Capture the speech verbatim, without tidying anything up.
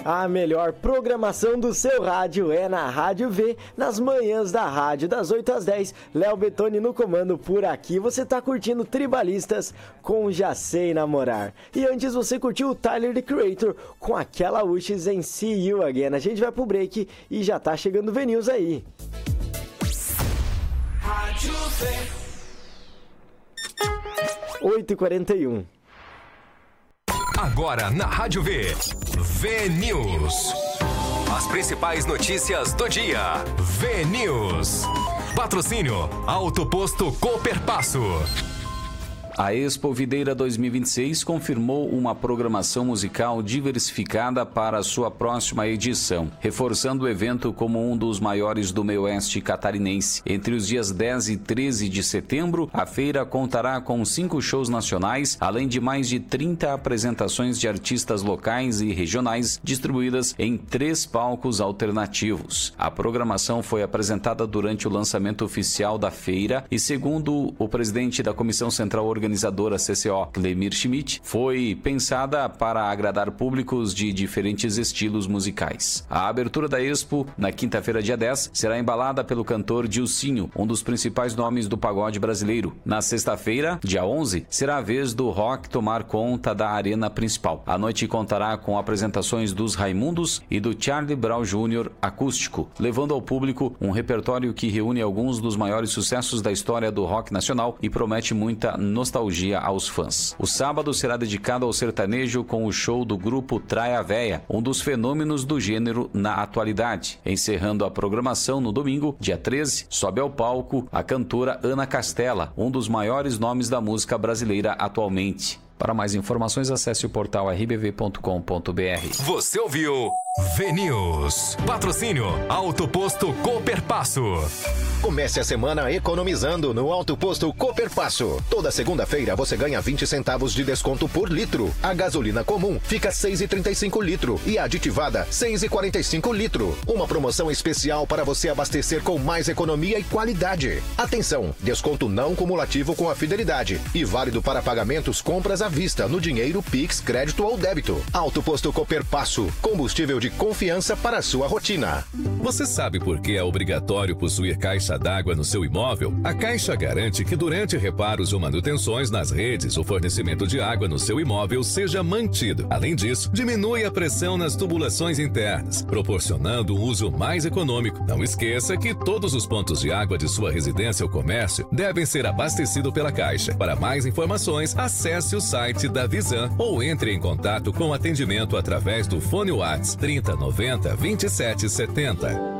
A melhor programação do seu rádio é na Rádio V, nas manhãs da rádio, das oito às dez. Léo Bettoni no comando por aqui. Você tá curtindo Tribalistas com Já Sei Namorar. E antes você curtiu o Tyler, The Creator, com aquela Wishes em See You Again. A gente vai pro break e já tá chegando o V-News aí. Rádio V. oito e quarenta e um. Agora na Rádio V, V-News. As principais notícias do dia. V-News. Patrocínio Auto Posto Cooperpasso. A Expo Videira dois mil e vinte e seis confirmou uma programação musical diversificada para a sua próxima edição, reforçando o evento como um dos maiores do meio oeste catarinense. Entre os dias dez e treze de setembro, a feira contará com cinco shows nacionais, além de mais de trinta apresentações de artistas locais e regionais, distribuídas em três palcos alternativos. A programação foi apresentada durante o lançamento oficial da feira e, segundo o presidente da Comissão Central Organizadora C C O, Clemir Schmidt, foi pensada para agradar públicos de diferentes estilos musicais. A abertura da Expo, na quinta-feira, dia dez, será embalada pelo cantor Dilcinho, um dos principais nomes do pagode brasileiro. Na sexta-feira, dia onze, será a vez do rock tomar conta da arena principal. A noite contará com apresentações dos Raimundos e do Charlie Brown Júnior acústico, levando ao público um repertório que reúne alguns dos maiores sucessos da história do rock nacional e promete muita nostalgia aos fãs. O sábado será dedicado ao sertanejo com o show do grupo Traia Véia, um dos fenômenos do gênero na atualidade. Encerrando a programação no domingo, dia treze, sobe ao palco a cantora Ana Castela, um dos maiores nomes da música brasileira atualmente. Para mais informações, acesse o portal r b v ponto com ponto b r. Você ouviu V-News. Patrocínio Auto Posto Cooperpasso. Comece a semana economizando no Auto Posto Cooperpasso. Toda segunda-feira você ganha vinte centavos de desconto por litro. A gasolina comum fica seis reais e trinta e cinco litro e a aditivada seis reais e quarenta e cinco litro. Uma promoção especial para você abastecer com mais economia e qualidade. Atenção, desconto não cumulativo com a fidelidade e válido para pagamentos compras à vista no dinheiro, Pix, crédito ou débito. Auto Posto Cooperpasso, combustível de confiança para a sua rotina. Você sabe por que é obrigatório possuir caixa d'água no seu imóvel? A Caixa garante que durante reparos ou manutenções nas redes, o fornecimento de água no seu imóvel seja mantido. Além disso, diminui a pressão nas tubulações internas, proporcionando um uso mais econômico. Não esqueça que todos os pontos de água de sua residência ou comércio devem ser abastecidos pela Caixa. Para mais informações, acesse o site da Visan ou entre em contato com o atendimento através do fone WhatsApp trinta noventa, vinte e sete setenta.